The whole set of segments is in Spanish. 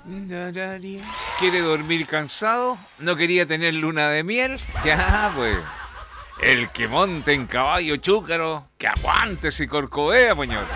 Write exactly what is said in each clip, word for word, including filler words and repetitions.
¿Quiere dormir cansado? ¿No quería tener luna de miel? Ya, pues. El que monte en caballo chúcaro, que aguante si corcovea, señor.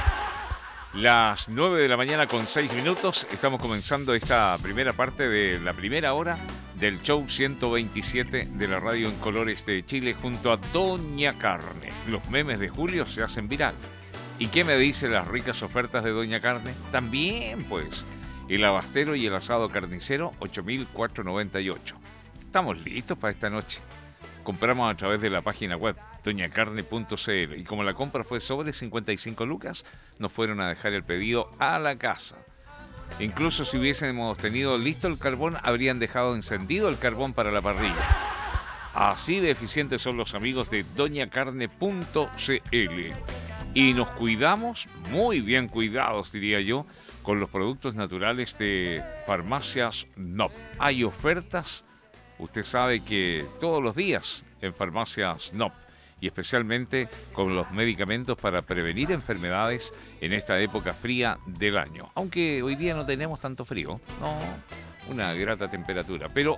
Las nueve de la mañana con seis minutos, estamos comenzando esta primera parte de la primera hora del show ciento veintisiete de la radio en colores de Chile junto a Doña Carne. Los memes de Julio se hacen viral. ¿Y qué me dice las ricas ofertas de Doña Carne? También, pues, el abastero y el asado carnicero, ocho mil cuatrocientos noventa y ocho. Estamos listos para esta noche. Compramos a través de la página web doña carne punto c l y como la compra fue sobre cincuenta y cinco lucas, nos fueron a dejar el pedido a la casa. Incluso si hubiésemos tenido listo el carbón, habrían dejado encendido el carbón para la parrilla. Así de eficientes son los amigos de doña carne punto c l. Y nos cuidamos, muy bien cuidados diría yo, con los productos naturales de Farmacias N O P. Hay ofertas. Usted sabe que todos los días en Farmacias N O P y especialmente con los medicamentos para prevenir enfermedades en esta época fría del año. Aunque hoy día no tenemos tanto frío, no, una grata temperatura, pero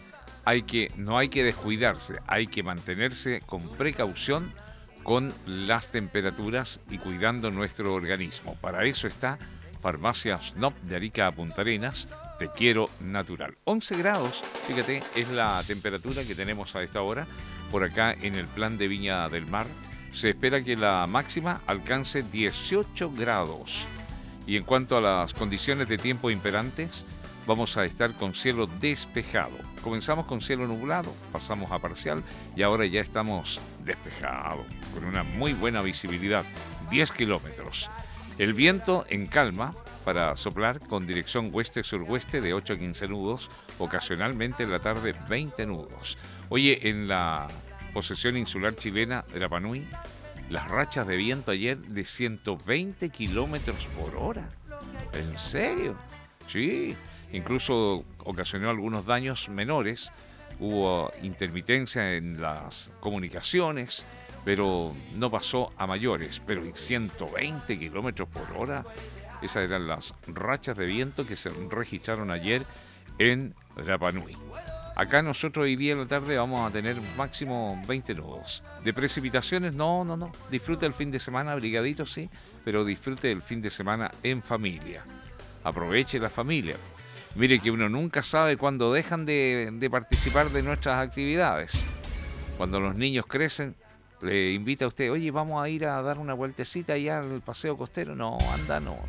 hay que, no hay que descuidarse, hay que mantenerse con precaución con las temperaturas y cuidando nuestro organismo. Para eso está Farmacias N O P de Arica a Punta Arenas. Te quiero natural. once grados, fíjate, es la temperatura que tenemos a esta hora por acá en el plan de Viña del Mar. Se espera que la máxima alcance dieciocho grados. Y en cuanto a las condiciones de tiempo imperantes, vamos a estar con cielo despejado. Comenzamos con cielo nublado, pasamos a parcial y ahora ya estamos despejados, con una muy buena visibilidad, diez kilómetros. El viento en calma para soplar con dirección oeste-suroeste de ocho a quince nudos, ocasionalmente en la tarde veinte nudos. Oye, en la posesión insular chilena de Rapa Nui, las rachas de viento ayer de ciento veinte kilómetros por hora. ¿En serio? Sí, incluso ocasionó algunos daños menores, hubo intermitencia en las comunicaciones, pero no pasó a mayores. Pero en ciento veinte kilómetros por hora, esas eran las rachas de viento que se registraron ayer en Rapa Nui. Acá nosotros hoy día en la tarde vamos a tener máximo veinte nudos. De precipitaciones, no, no, no. Disfrute el fin de semana, abrigadito, sí, pero disfrute el fin de semana en familia. Aproveche la familia. Mire que uno nunca sabe cuándo dejan de, de participar de nuestras actividades. Cuando los niños crecen, le invita a usted, oye, vamos a ir a dar una vueltecita allá al paseo costero. No, anda, no,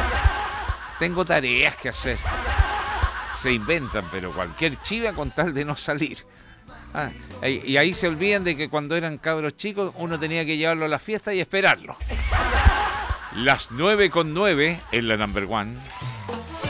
anda. Tengo tareas que hacer. Se inventan, pero cualquier chiva con tal de no salir. Ah, y ahí se olvidan de que cuando eran cabros chicos uno tenía que llevarlo a la fiesta y esperarlo. Las nueve con nueve en la number one.